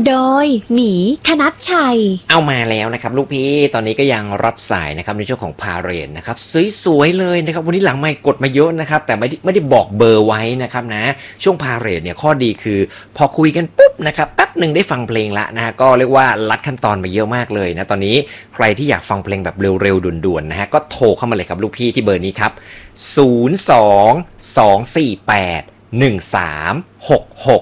โดยหมีคณัชชัยเอามาแล้วนะครับลูกพี่ตอนนี้ก็ยังรับสายนะครับในช่วงของพาเรดนะครับสวยๆเลยนะครับวันนี้หลังไมค์กดมาเยอะนะครับแต่ไม่ได้บอกเบอร์ไว้นะครับนะช่วงพาเรดเนี่ยข้อดีคือพอคุยกันปุ๊บนะครับแป๊บหนึ่งได้ฟังเพลงละนะฮะก็เรียกว่าลัดขั้นตอนมาเยอะมากเลยนะตอนนี้ใครที่อยากฟังเพลงแบบเร็วๆด่วนๆนะฮะก็โทรเข้ามาเลยครับลูกพี่ที่เบอร์นี้ครับ022481366